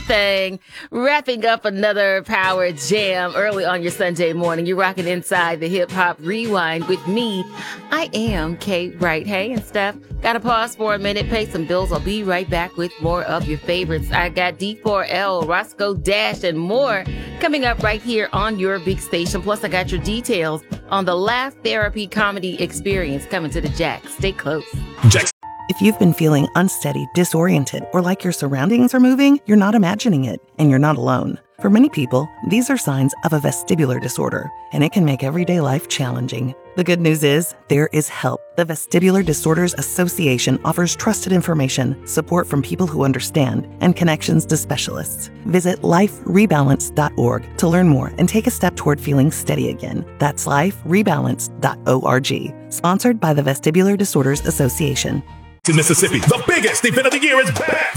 thing. Wrapping up another power jam early on your Sunday morning. You're rocking inside the Hip Hop Rewind with me. I am Kate Wright. Hey, and Steph. Gotta pause for a minute, pay some bills. I'll be right back with more of your favorites. I got D4L, Roscoe Dash, and more coming up right here on your big station. Plus, I got your details on the Laugh Therapy Comedy Experience coming to the Jack. Stay close. Jack. If you've been feeling unsteady, disoriented, or like your surroundings are moving, you're not imagining it, and you're not alone. For many people, these are signs of a vestibular disorder, and it can make everyday life challenging. The good news is, there is help. The Vestibular Disorders Association offers trusted information, support from people who understand, and connections to specialists. Visit liferebalance.org to learn more and take a step toward feeling steady again. That's liferebalance.org. Sponsored by the Vestibular Disorders Association. In Mississippi, the biggest event of the year is back.